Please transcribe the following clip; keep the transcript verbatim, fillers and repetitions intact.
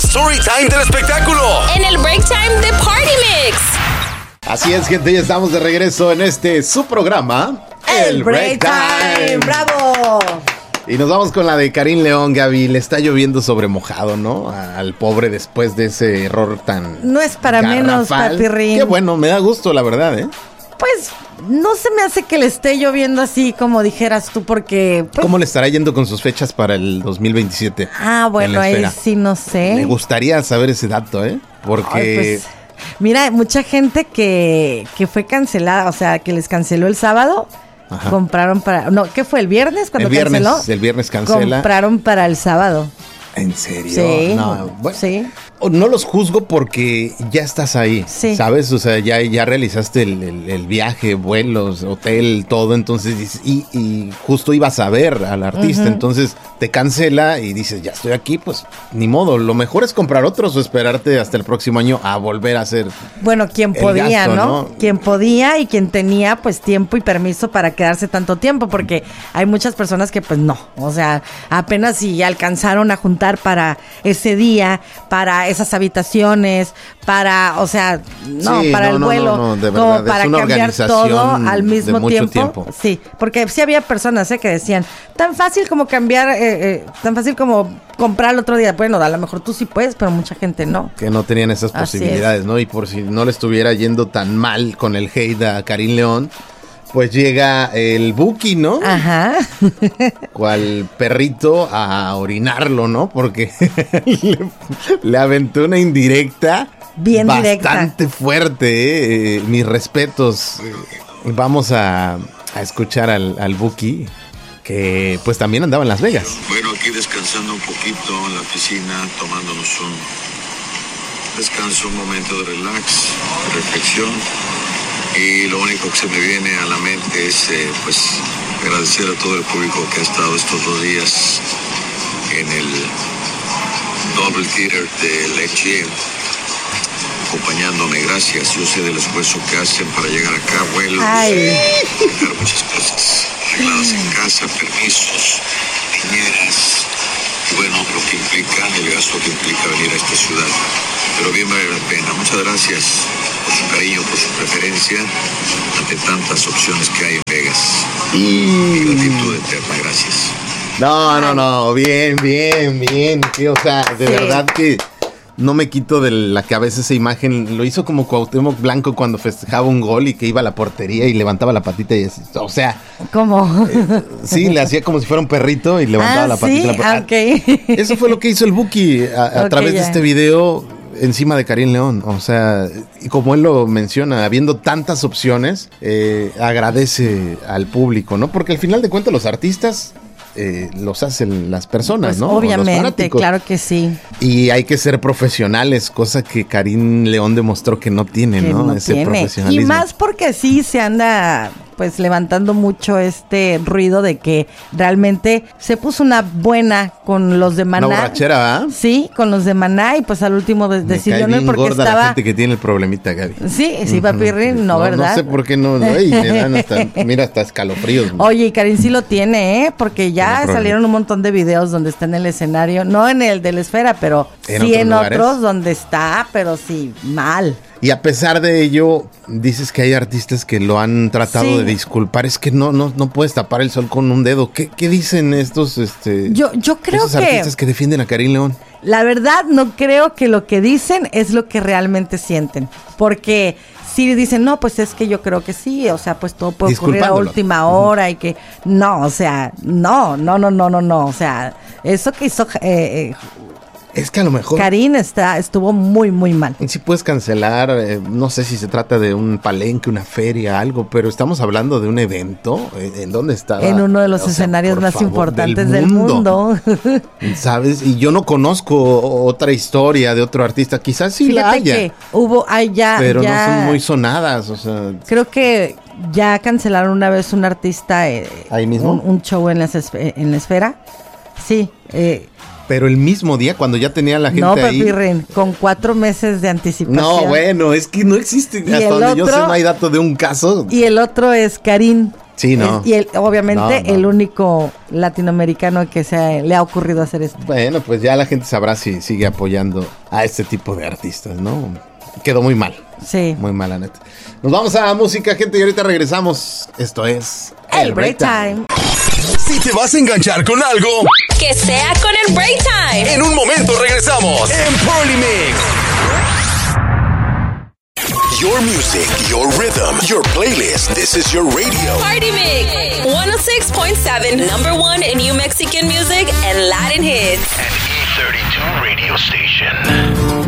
story time del espectáculo. En el break time de Party Mix. Así es, gente, ya estamos de regreso en este su programa, El, el Break, break time. time. ¡Bravo! Y nos vamos con la de Karim León, Gaby. Le está lloviendo sobre mojado, ¿no? Al pobre después de ese error tan No es para garrafal. Menos, Papirrín. Qué bueno, me da gusto, la verdad, ¿eh? Pues no se me hace que le esté lloviendo así como dijeras tú, porque... Pues... ¿Cómo le estará yendo con sus fechas para el dos mil veintisiete? Ah, bueno, ahí sí no sé. Me gustaría saber ese dato, ¿eh? Porque... Ay, pues, mira, mucha gente que, que fue cancelada, o sea, que les canceló el sábado... Ajá. Compraron para... No, ¿qué fue? ¿El viernes cuando el viernes, canceló? El viernes cancela. Compraron para el sábado. ¿En serio? Sí. No, bueno, sí. No los juzgo porque ya estás ahí, sí. ¿Sabes? O sea, ya, ya realizaste el, el, el viaje, vuelos, hotel, todo, entonces, y, y justo ibas a ver al artista, uh-huh. Entonces te cancela y dices, ya estoy aquí, pues ni modo, lo mejor es comprar otros o esperarte hasta el próximo año a volver a hacer. Bueno, quien podía, gasto, ¿no? ¿no? Quien podía y quien tenía pues tiempo y permiso para quedarse tanto tiempo, porque hay muchas personas que pues no, o sea, apenas si alcanzaron a juntar para ese día, para esas habitaciones, para, o sea, no, sí, para no, el vuelo, no, no, no, de como verdad, para cambiar todo al mismo tiempo. tiempo. Sí, porque sí había personas ¿eh? que decían, tan fácil como cambiar, eh, eh, tan fácil como comprar el otro día. Bueno, a lo mejor tú sí puedes, pero mucha gente no. Que no tenían esas posibilidades, ¿no? Y por si no le estuviera yendo tan mal con el hate a Karim León, pues llega el Buki, ¿no? Ajá. Cual perrito a orinarlo, ¿no? Porque le, le aventó una indirecta. Bien bastante directa. Bastante fuerte, ¿eh? Mis respetos. Vamos a, a escuchar al, al Buki, que pues también andaba en Las Vegas. Bueno, aquí descansando un poquito en la piscina, tomándonos un descanso, un momento de relax, de reflexión. Y lo único que se me viene a la mente es eh, pues agradecer a todo el público que ha estado estos dos días en el Double Theater de Lake Gym acompañándome. Gracias, yo sé del esfuerzo que hacen para llegar acá, vuelos, dejar muchas cosas arregladas en casa, permisos, niñeras y bueno, lo que implica, el gasto que implica venir a esta ciudad, pero bien vale la pena. Muchas gracias por su cariño, por su preferencia ante tantas opciones que hay en Vegas. Y gratitud eterna, gracias. No, no, no, bien, bien, bien, tío, o sea, de sí. verdad que no me quito de la cabeza esa imagen. Lo hizo como Cuauhtémoc Blanco cuando festejaba un gol y que iba a la portería y levantaba la patita y así, o sea, ¿cómo? Eh, sí, le hacía como si fuera un perrito y levantaba ah, la patita. ¿sí? La patita. Ah, okay. Eso fue lo que hizo el Buki a, a okay, través ya. de este video encima de Karim León. O sea, y como él lo menciona, habiendo tantas opciones, eh, agradece al público, ¿no? Porque al final de cuentas los artistas eh, los hacen las personas, pues ¿no? Obviamente, claro que sí. Y hay que ser profesionales, cosa que Karim León demostró que no tiene, que ¿no? no Ese tiene. profesionalismo. Y más porque sí se anda pues levantando mucho este ruido de que realmente se puso una buena con los de Maná. Una borrachera, ¿ah? Sí, con los de Maná y pues al último de- decidió no porque gorda estaba... la gente que tiene el problemita, Gaby. Sí, sí, Papirrín, uh-huh. no, no, ¿verdad? No sé por qué no, no y me dan hasta, mira, hasta escalofríos. ¿No? Oye, y Karim sí lo tiene, ¿eh? Porque ya no salieron un montón de videos donde está en el escenario, no en el de la esfera, pero ¿En sí en lugares? Otros donde está, pero sí, mal. Y a pesar de ello, dices que hay artistas que lo han tratado Sí. de disculpar. Es que no, no, no puedes tapar el sol con un dedo. ¿Qué, qué dicen estos, este, Yo, yo creo esos que... artistas que defienden a Karim León? La verdad, no creo que lo que dicen es lo que realmente sienten. Porque si dicen, no, pues es que yo creo que sí, o sea, pues todo puede ocurrir a última hora uh-huh. y que... No, o sea, no, no, no, no, no, no. O sea, eso que hizo... Eh, eh, Es que a lo mejor Karim está, estuvo muy, muy mal. Sí puedes cancelar, eh, no sé si se trata de un palenque, una feria, algo, pero estamos hablando de un evento, ¿en, en dónde estaba? En uno de los o escenarios sea, más favor, importantes del del mundo. mundo. ¿Sabes? Y yo no conozco otra historia de otro artista, quizás sí Fíjate la haya. que hubo, ay, ya, pero ya, no son muy sonadas, o sea. Creo que ya cancelaron una vez un artista. Eh, ¿Ahí mismo? Un, un show en la, en la esfera. Sí, eh. Pero el mismo día, cuando ya tenía la gente no, ahí... No, Papirrín, con cuatro meses de anticipación. No, bueno, es que no existe. Hasta donde otro, yo sé, no hay dato de un caso. Y el otro es Karim. Sí, no. Es, y el, obviamente no, no. el único latinoamericano que se le ha ocurrido hacer esto. Bueno, pues ya la gente sabrá si sigue apoyando a este tipo de artistas, ¿no? Quedó muy mal. Sí. Muy mal, la neta. Nos vamos a música, gente, y ahorita regresamos. Esto es El Break Time. Si te vas a enganchar con algo, que sea con el Break Time. En un momento regresamos en Party Mix. Your music, your rhythm, your playlist. This is your radio. Party Mix one oh six point seven, number one in New Mexican music and Latin hits. An E thirty-two radio station.